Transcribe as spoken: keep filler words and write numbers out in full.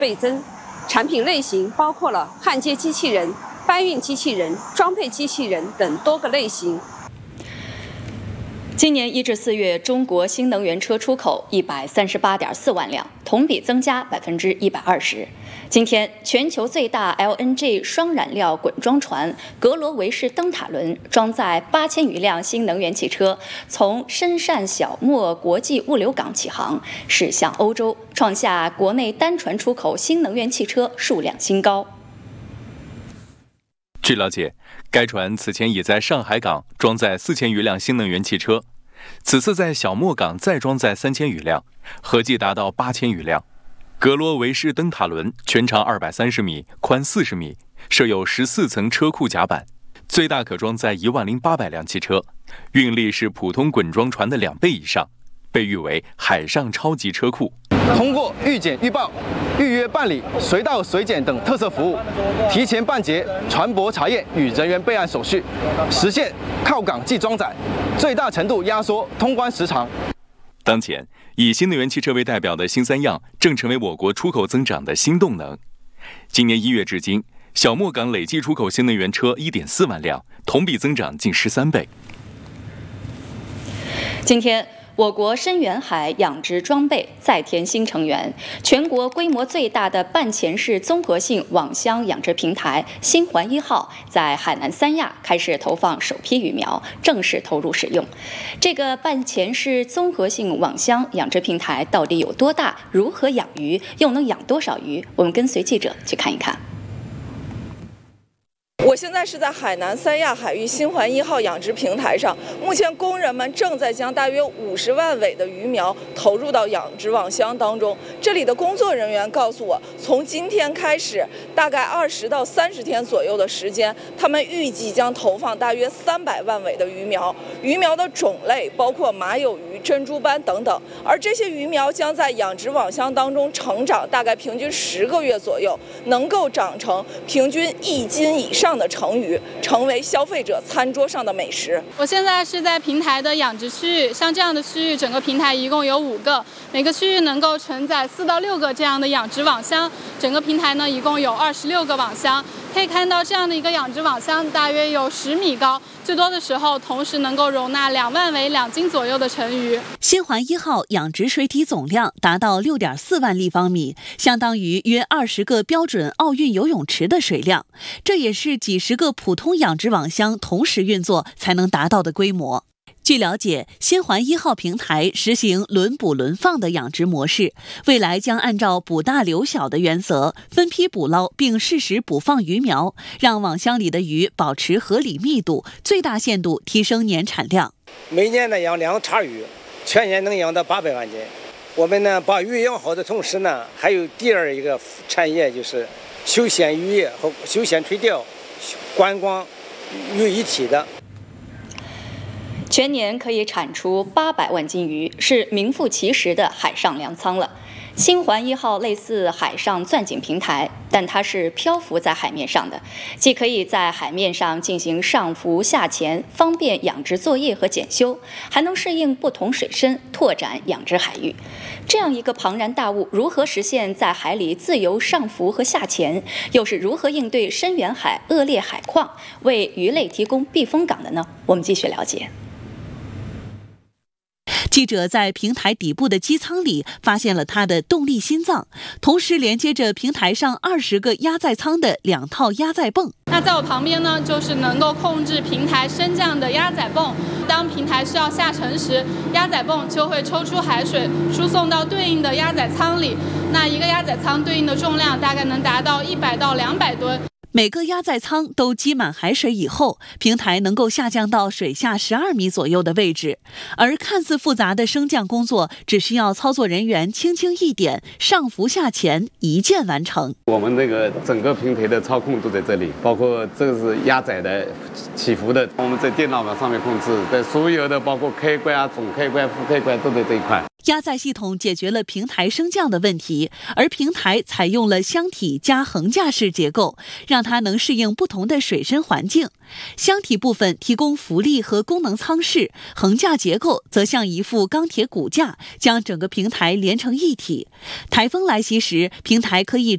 倍增，产品类型包括了焊接机器人、搬运机器人、装配机器人等多个类型。 今年一至四月，中国新能源车出口一百三十八点四万辆，同比增加百分之一百二十。今天，全球最大 L N G 双燃料滚装船格罗维氏灯塔轮装载八千余辆新能源汽车，从深汕小莫国际物流港起航，驶向欧洲，创下国内单船出口新能源汽车数量新高。 据了解，该船此前已在上海港装载四千余辆新能源汽车，此次在小莫港再装载三千余辆，合计达到八千余辆。格罗维氏灯塔轮全长二百三十米，宽四十米，设有十四层车库甲板，最大可装载一万零八百辆汽车，运力是普通滚装船的两倍以上，被誉为海上超级车库。 通过预检预报、预约办理、随到随检等特色服务，提前办结船舶查验与人员备案手续，实现靠港即装载，最大程度压缩通关时长。 当前，以新能源汽车为代表的新三样正成为我国出口增长的新动能。今年一月至今，小莫港累计出口新能源车 一点四万辆，同比增长近十三倍。 今天，我国深远海养殖装备再添新成员，全国规模最大的半潜式综合性网箱养殖平台新环一号在海南三亚开始投放首批鱼苗，正式投入使用。这个半潜式综合性网箱养殖平台到底有多大？如何养鱼？又能养多少鱼？我们跟随记者去看一看。 我现在是在海南三亚海域新环一号养殖平台上，目前工人们正在将大约五十万尾的鱼苗投入到养殖网箱当中。这里的工作人员告诉我，从今天开始，大概二十到三十天左右的时间，他们预计将投放大约三百万尾的鱼苗。鱼苗的种类包括马友鱼、珍珠斑等等，而这些鱼苗将在养殖网箱当中成长，大概平均十个月左右，能够长成平均一斤以上的成鱼，成为消费者餐桌上的美食。 我现在是在平台的养殖区域，像这样的区域，整个平台一共有五个，每个区域能够承载四到六个这样的养殖网箱，整个平台呢一共有二十六个网箱。可以看到这样的一个养殖网箱大约有十米高，最多的时候同时能够容纳两万尾两斤左右的成鱼。 新环一号养殖水体总量达到六点四万立方米，相当于约二十个标准奥运游泳池的水量，这也是几十个普通养殖网箱同时运作才能达到的规模。据了解，新环一号平台实行轮捕轮放的养殖模式，未来将按照捕大留小的原则，分批捕捞并适时补放鱼苗，让网箱里的鱼保持合理密度，最大限度提升年产量。 每年呢养两叉鱼，全年能养到八百万斤。我们呢把鱼养好的同时呢，还有第二一个产业，就是休闲渔业和休闲垂钓、观光于一体的。 全年可以产出八百万斤鱼，是名副其实的海上粮仓了。新环一号类似海上钻井平台，但它是漂浮在海面上的，既可以在海面上进行上浮下潜，方便养殖作业和检修，还能适应不同水深，拓展养殖海域。这样一个庞然大物，如何实现在海里自由上浮和下潜？又是如何应对深远海恶劣海况，为鱼类提供避风港的呢？我们继续了解。 记者在平台底部的机舱里发现了它的动力心脏，同时连接着平台上二十个压载舱的两套压载泵。 那在我旁边呢，就是能够控制平台升降的压载泵。当平台需要下沉时，压载泵就会抽出海水，输送到对应的压载舱里。那一个压载舱对应的重量大概能达到一百到两百吨。 每个压载舱都积满海水以后，平台能够下降到水下十二米左右的位置，而看似复杂的升降工作只需要操作人员轻轻一点，上浮下潜一键完成。 我们这个整个平台的操控都在这里，包括这个是压载的、起伏的，我们在电脑上面控制，在所有的包括开关啊、总开关、副开关都在这一块。 压载系统解决了平台升降的问题，而平台采用了箱体加横架式结构，让它能适应不同的水深环境。箱体部分提供浮力和功能舱室，横架结构则像一副钢铁骨架，将整个平台连成一体。台风来袭时，平台可以